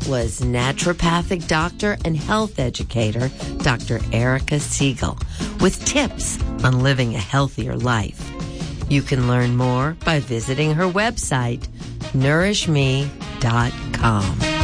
was naturopathic doctor and health educator, Dr. Erica Siegel, with tips on living a healthier life. You can learn more by visiting her website, nourishme.com.